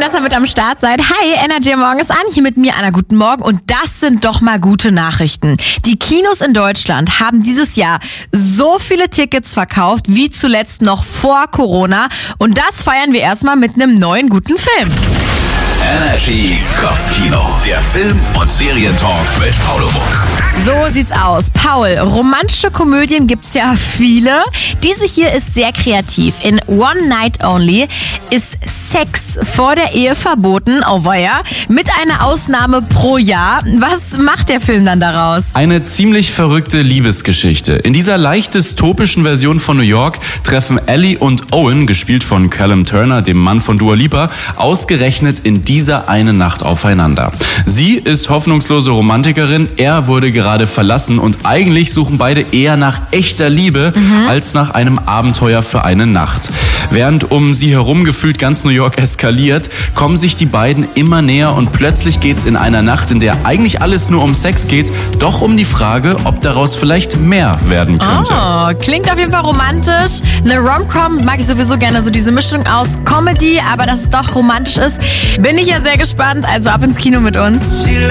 dass ihr mit am Start seid. Hi, Energy Morgen ist an. Hier mit mir, Anna. Guten Morgen. Und das sind doch mal gute Nachrichten. Die Kinos in Deutschland haben dieses Jahr so viele Tickets verkauft wie zuletzt noch vor Corona. Und das feiern wir erstmal mit einem neuen guten Film. Energy Kopfkino, der Film- und Serientalk mit Paul Muck. So sieht's aus. Paul, romantische Komödien gibt's ja viele. Diese hier ist sehr kreativ. In One Night Only ist Sex vor der Ehe verboten, oh weia, mit einer Ausnahme pro Jahr. Was macht der Film dann daraus? Eine ziemlich verrückte Liebesgeschichte. In dieser leicht dystopischen Version von New York treffen Ellie und Owen, gespielt von Callum Turner, dem Mann von Dua Lipa, ausgerechnet in dieser eine Nacht aufeinander. Sie ist hoffnungslose Romantikerin, er wurde gerade verlassen und eigentlich suchen beide eher nach echter Liebe als nach einem Abenteuer für eine Nacht. Während um sie herum gefühlt ganz New York eskaliert, kommen sich die beiden immer näher und plötzlich geht's in einer Nacht, in der eigentlich alles nur um Sex geht, doch um die Frage, ob daraus vielleicht mehr werden könnte. Oh, klingt auf jeden Fall romantisch. Eine Rom-Com mag ich sowieso gerne, so diese Mischung aus Comedy, aber dass es doch romantisch ist, bin ich ja sehr gespannt. Also ab ins Kino mit uns.